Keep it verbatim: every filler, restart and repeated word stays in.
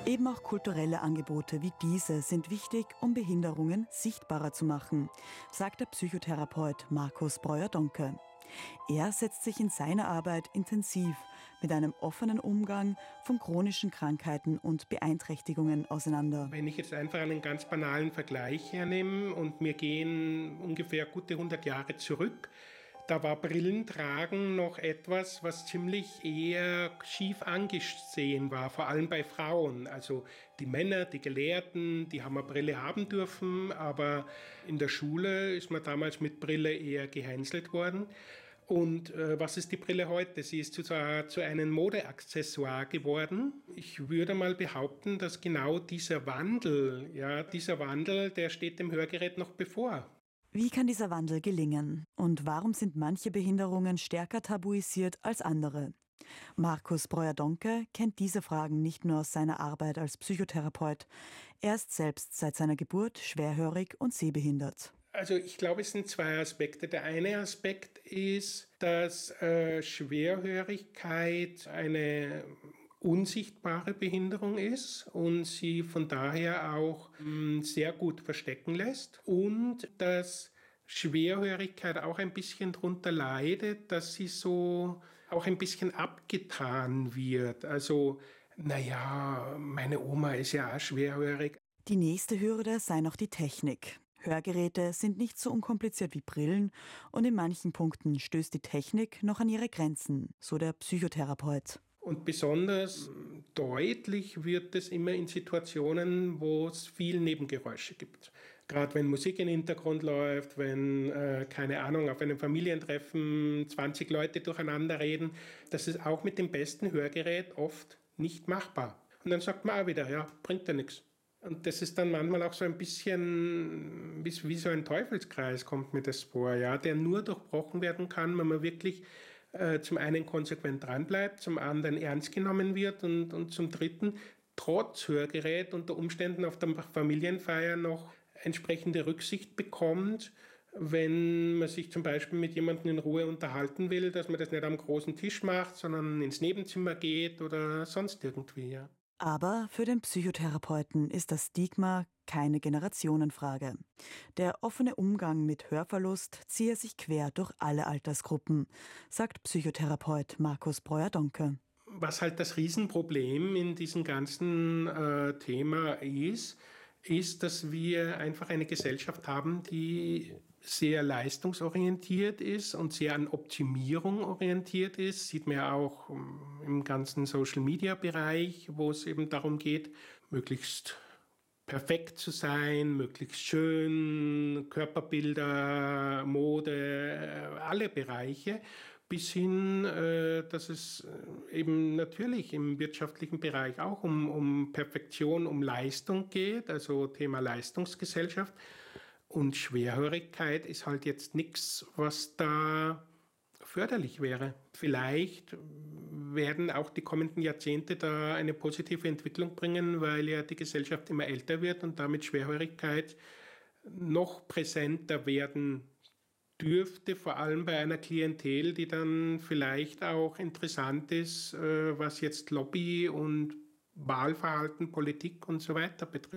Eben auch kulturelle Angebote wie diese sind wichtig, um Behinderungen sichtbarer zu machen, sagt der Psychotherapeut Markus Breuer-Donke. Er setzt sich in seiner Arbeit intensiv mit einem offenen Umgang von chronischen Krankheiten und Beeinträchtigungen auseinander. Wenn ich jetzt einfach einen ganz banalen Vergleich hernehme und wir gehen ungefähr gute hundert Jahre zurück, da war Brillentragen noch etwas, was ziemlich eher schief angesehen war, vor allem bei Frauen. Also die Männer, die Gelehrten, die haben eine Brille haben dürfen, aber in der Schule ist man damals mit Brille eher gehänselt worden. Und äh, was ist die Brille heute? Sie ist zu, zu einem Modeaccessoire geworden. Ich würde mal behaupten, dass genau dieser Wandel, ja, dieser Wandel, der steht dem Hörgerät noch bevor. Wie kann dieser Wandel gelingen? Und warum sind manche Behinderungen stärker tabuisiert als andere? Markus Breuer-Donke kennt diese Fragen nicht nur aus seiner Arbeit als Psychotherapeut. Er ist selbst seit seiner Geburt schwerhörig und sehbehindert. Also ich glaube, es sind zwei Aspekte. Der eine Aspekt ist, dass äh, Schwerhörigkeit eine unsichtbare Behinderung ist und sie von daher auch mh, sehr gut verstecken lässt. Und dass Schwerhörigkeit auch ein bisschen darunter leidet, dass sie so auch ein bisschen abgetan wird. Also, naja, meine Oma ist ja auch schwerhörig. Die nächste Hürde sei noch die Technik. Hörgeräte sind nicht so unkompliziert wie Brillen und in manchen Punkten stößt die Technik noch an ihre Grenzen, so der Psychotherapeut. Und besonders deutlich wird es immer in Situationen, wo es viel Nebengeräusche gibt. Gerade wenn Musik im Hintergrund läuft, wenn, äh, keine Ahnung, auf einem Familientreffen zwanzig Leute durcheinander reden. Das ist auch mit dem besten Hörgerät oft nicht machbar. Und dann sagt man auch wieder, ja, bringt ja nichts. Und das ist dann manchmal auch so ein bisschen wie, wie so ein Teufelskreis, kommt mir das vor, ja, der nur durchbrochen werden kann, wenn man wirklich äh, zum einen konsequent dranbleibt, zum anderen ernst genommen wird und, und zum dritten trotz Hörgerät unter Umständen auf der Familienfeier noch entsprechende Rücksicht bekommt, wenn man sich zum Beispiel mit jemandem in Ruhe unterhalten will, dass man das nicht am großen Tisch macht, sondern ins Nebenzimmer geht oder sonst irgendwie, ja. Aber für den Psychotherapeuten ist das Stigma keine Generationenfrage. Der offene Umgang mit Hörverlust ziehe sich quer durch alle Altersgruppen, sagt Psychotherapeut Markus Breuer-Donke. Was halt das Riesenproblem in diesem ganzen äh, Thema ist, ist, dass wir einfach eine Gesellschaft haben, die sehr leistungsorientiert ist und sehr an Optimierung orientiert ist. Sieht man ja auch im ganzen Social-Media-Bereich, wo es eben darum geht, möglichst perfekt zu sein, möglichst schön, Körperbilder, Mode, alle Bereiche. Bis hin, dass es eben natürlich im wirtschaftlichen Bereich auch um, um Perfektion, um Leistung geht, also Thema Leistungsgesellschaft. Und Schwerhörigkeit ist halt jetzt nichts, was da förderlich wäre. Vielleicht werden auch die kommenden Jahrzehnte da eine positive Entwicklung bringen, weil ja die Gesellschaft immer älter wird und damit Schwerhörigkeit noch präsenter werden dürfte, vor allem bei einer Klientel, die dann vielleicht auch interessant ist, was jetzt Lobby und Wahlverhalten, Politik und so weiter betrifft.